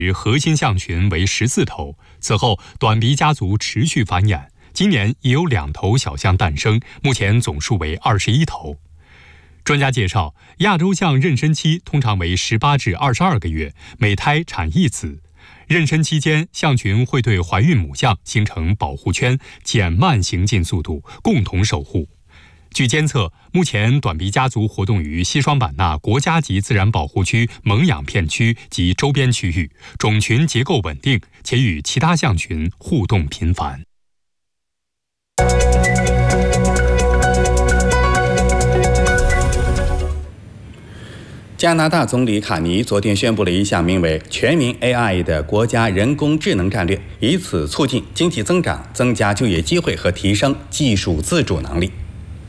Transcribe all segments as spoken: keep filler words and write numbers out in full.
核心象群为十四头，此后短鼻家族持续繁衍，今年也有两头小象诞生，目前总数为二十一头。专家介绍，亚洲象妊娠期通常为十八至二十二个月，每胎产一子。妊娠期间，象群会对怀孕母象形成保护圈，减慢行进速度，共同守护。据监测，目前短鼻家族活动于西双版纳国家级自然保护区蒙养片区及周边区域，种群结构稳定，且与其他象群互动频繁。 加拿大总理卡尼昨天宣布了一项名为“全民 A I” 的国家人工智能战略，以此促进经济增长、增加就业机会和提升技术自主能力。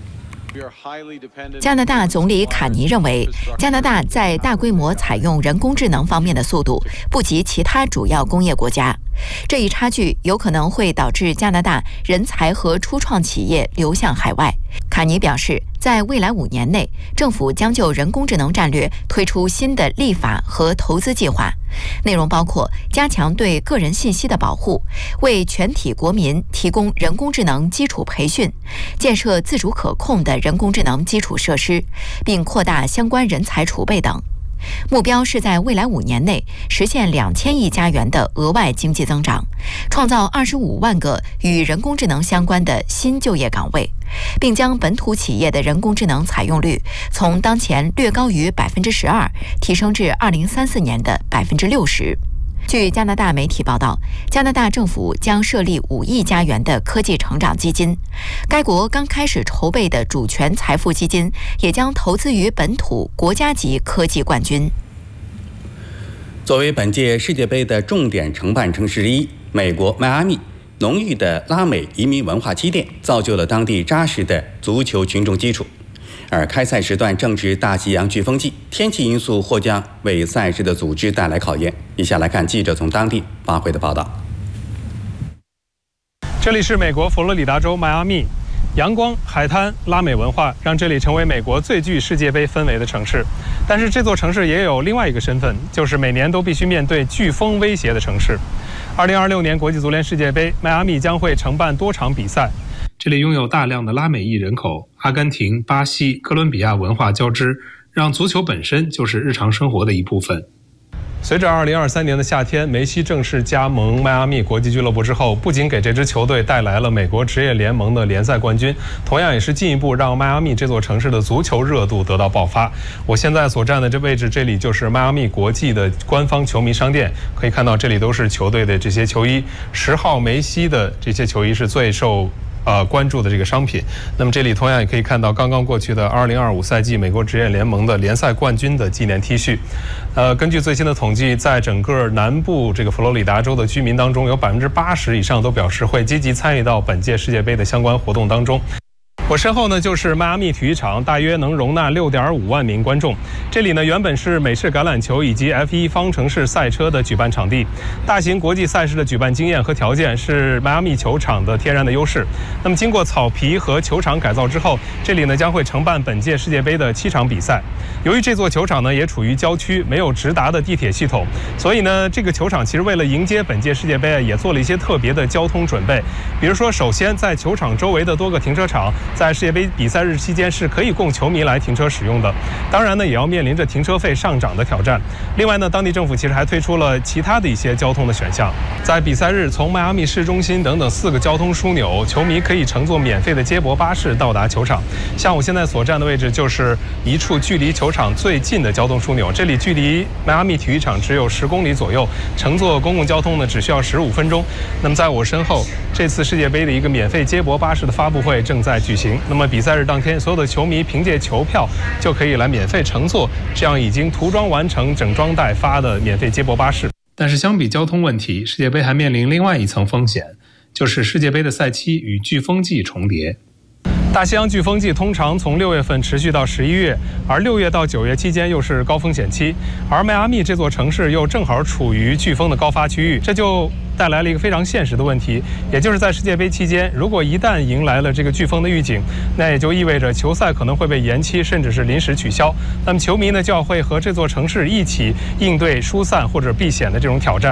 加拿大总理卡尼认为，加拿大在大规模采用人工智能方面的速度不及其他主要工业国家，这一差距有可能会导致加拿大人才和初创企业流向海外。卡尼表示，在未来五年内，政府将就人工智能战略推出新的立法和投资计划，内容包括加强对个人信息的保护，为全体国民提供人工智能基础培训，建设自主可控的人工智能基础设施，并扩大相关人才储备等。目标是在未来五年内实现两千亿加元的额外经济增长，创造二十五万个与人工智能相关的新就业岗位，并将本土企业的人工智能采用率从当前略高于百分之十二提升至二零三四年的百分之六十。据加拿大媒体报道，加拿大政府将设立五亿加元的科技成长基金，该国刚开始筹备的主权财富基金也将投资于本土国家级科技冠军。 作为本届世界杯的重点承办城市之一，美国迈阿密浓郁的拉美移民文化积淀，造就了当地扎实的足球群众基础。而开赛时段正值大西洋飓风季，天气因素或将为赛事的组织带来考验。以下来看记者从当地发回的报道。 这里是美国佛罗里达州迈阿密，阳光、海滩、拉美文化让这里成为美国最具世界杯氛围的城市。但是这座城市也有另外一个身份，就是每年都必须面对飓风威胁的城市。二零二六年国际足联世界杯，迈阿密将会承办多场比赛。这里拥有大量的拉美裔人口，阿根廷、巴西、哥伦比亚文化交织，让足球本身就是日常生活的一部分。随着二零二三年的夏天，梅西正式加盟迈阿密国际俱乐部之后，不仅给这支球队带来了美国职业联盟的联赛冠军，同样也是进一步让迈阿密这座城市的足球热度得到爆发。我现在所站的这位置，这里就是迈阿密国际的官方球迷商店，可以看到这里都是球队的这些球衣，十号梅西的这些球衣是最受呃，关注的这个商品。那么这里同样也可以看到刚刚过去的二零二五赛季美国职业联盟的联赛冠军的纪念 T 恤。呃，根据最新的统计，在整个南部这个佛罗里达州的居民当中，有百分之八十以上都表示会积极参与到本届世界杯的相关活动当中。我身后呢就是迈阿密体育场，大约能容纳 六点五万名观众。这里呢原本是美式橄榄球以及 F 一 方程式赛车的举办场地，大型国际赛事的举办经验和条件是迈阿密球场的天然的优势。那么经过草皮和球场改造之后，这里呢将会承办本届世界杯的七场比赛。由于这座球场呢也处于郊区，没有直达的地铁系统，所以呢这个球场其实为了迎接本届世界杯也做了一些特别的交通准备。比如说，首先在球场周围的多个停车场在世界杯比赛日期间是可以供球迷来停车使用的，当然呢也要面临着停车费上涨的挑战。另外呢，当地政府其实还推出了其他的一些交通的选项，在比赛日从迈阿密市中心等等四个交通枢纽，球迷可以乘坐免费的接驳巴士到达球场。像我现在所站的位置就是一处距离球场最近的交通枢纽，这里距离迈阿密体育场只有十公里左右，乘坐公共交通呢只需要十五分钟。那么在我身后，这次世界杯的一个免费接驳巴士的发布会正在举行。那么比赛日当天，所有的球迷凭借球票就可以来免费乘坐这样已经涂装完成、整装待发的免费接驳巴士。但是相比交通问题，世界杯还面临另外一层风险，就是世界杯的赛期与飓风季重叠。 大西洋飓风季通常从六月份持续到十一月，而六月到九月期间又是高风险期，而迈阿密这座城市又正好处于飓风的高发区域，这就带来了一个非常现实的问题，也就是在世界杯期间，如果一旦迎来了这个飓风的预警，那也就意味着球赛可能会被延期，甚至是临时取消。那么球迷呢就要会和这座城市一起应对疏散或者避险的这种挑战。